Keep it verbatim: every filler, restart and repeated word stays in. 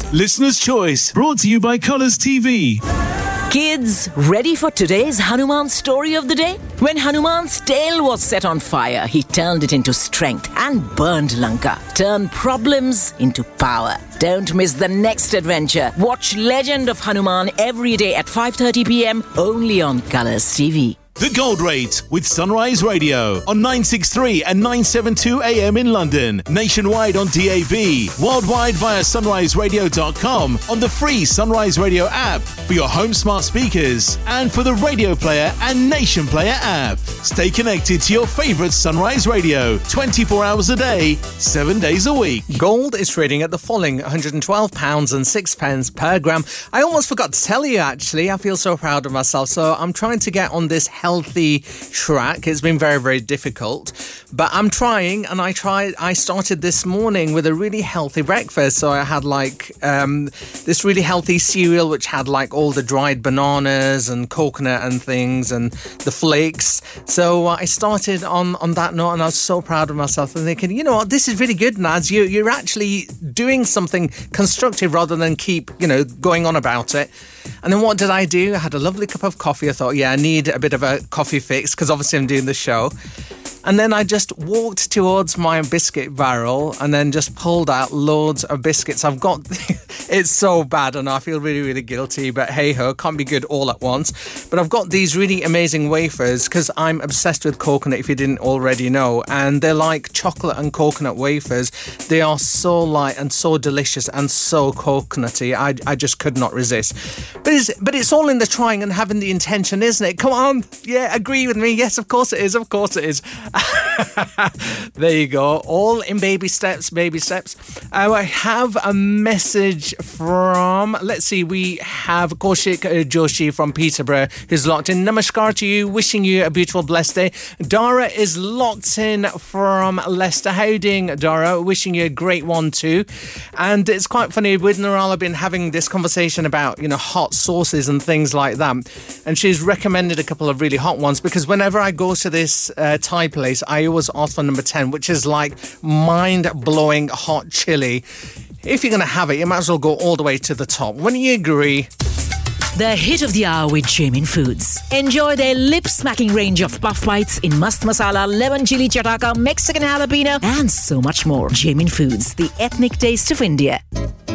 Listener's Choice, brought to you by Colours T V. Kids, ready for today's Hanuman story of the day? When Hanuman's tail was set on fire, he turned it into strength and burned Lanka. Turned problems into power. Don't miss the next adventure. Watch Legend of Hanuman every day at five thirty p.m. only on Colours T V. The Gold Rate with Sunrise Radio on nine sixty-three and nine seventy-two A M in London, nationwide on D A B, worldwide via sunrise radio dot com, on the free Sunrise Radio app for your home smart speakers and for the Radio Player and Nation Player app. Stay connected to your favourite Sunrise Radio twenty-four hours a day, seven days a week. Gold is trading at the falling one hundred twelve pounds and six pence per gram. I almost forgot to tell you, actually. I feel so proud of myself. So I'm trying to get on this healthy track. It's been very, very difficult, but I'm trying, and I tried. I started this morning with a really healthy breakfast. So I had like um, this really healthy cereal, which had like all the dried bananas and coconut and things and the flakes. So uh, I started on, on that note, and I was so proud of myself and thinking, you know what, this is really good, Naz. You, you're actually doing something constructive rather than keep, you know, going on about it. And then what did I do? I had a lovely cup of coffee. I thought, yeah, I need a bit of a coffee fix because obviously I'm doing the show. And then I just walked towards my biscuit barrel and then just pulled out loads of biscuits. I've got... It's so bad and I feel really, really guilty, but hey-ho, can't be good all at once. But I've got these really amazing wafers because I'm obsessed with coconut, if you didn't already know. And they're like chocolate and coconut wafers. They are so light and so delicious and so coconutty. I, I just could not resist. But it's, but it's all in the trying and having the intention, isn't it? Come on. Yeah, agree with me. Yes, of course it is. Of course it is. There you go. All in baby steps, baby steps. Uh, I have a message from, let's see, we have Kaushik uh, Joshi from Peterborough who's locked in. Namaskar to you, wishing you a beautiful, blessed day. Dara is locked in from Leicester. How you doing, Dara? Wishing you a great one too. And it's quite funny, with Naral, I've been having this conversation about, you know, hot sauces and things like that. And she's recommended a couple of really hot ones because whenever I go to this uh, Thai place, I always ask for number ten, which is like mind-blowing hot chili. If you're going to have it, you might as well go all the way to the top. Wouldn't you agree? The hit of the hour with Jamin Foods. Enjoy their lip-smacking range of puff bites in mast masala, lemon chili chataka, Mexican jalapeno, and so much more. Jamin Foods, the ethnic taste of India.